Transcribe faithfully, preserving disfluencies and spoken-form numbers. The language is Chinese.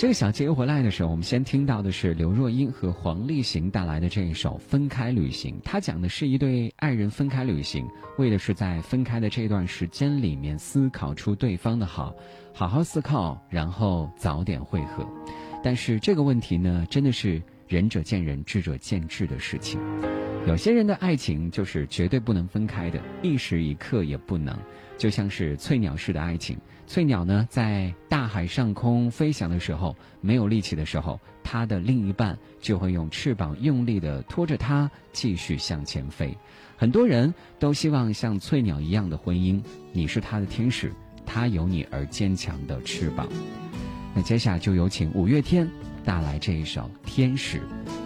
这个小节回来的时候，我们先听到的是刘若英和黄立行带来的这一首《分开旅行》。它讲的是一对爱人分开旅行，为的是在分开的这段时间里面思考出对方的好，好好思考，然后早点会合。但是这个问题呢，真的是仁者见仁，智者见智的事情。有些人的爱情就是绝对不能分开的，一时一刻也不能。就像是翠鸟式的爱情，翠鸟呢在大海上空飞翔的时候，没有力气的时候，它的另一半就会用翅膀用力地拖着它继续向前飞。很多人都希望像翠鸟一样的婚姻，你是他的天使，他有你而坚强的翅膀。那接下来就有请五月天带来这一首《天使》。